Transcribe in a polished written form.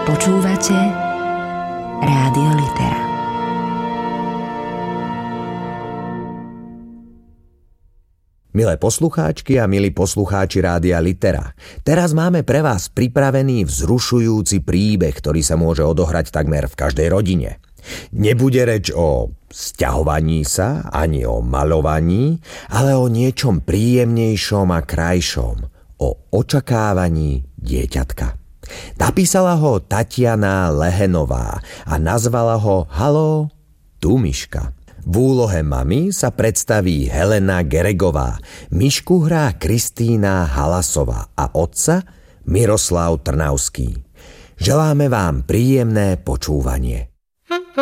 Počúvate Rádio Litera. Milé poslucháčky a milí poslucháči Rádia Litera, teraz máme pre vás pripravený vzrušujúci príbeh, ktorý sa môže odohrať takmer v každej rodine. Nebude reč o sťahovaní sa, ani o maľovaní, ale o niečom príjemnejšom a krajšom, o očakávaní dieťatka. Napísala ho Tatiana Lehenová a nazvala ho Haló, tu Miška. V úlohe mamy sa predstaví Helena Geregová, Mišku hrá Kristína Halasová a otca Miroslav Trnavský. Želáme vám príjemné počúvanie.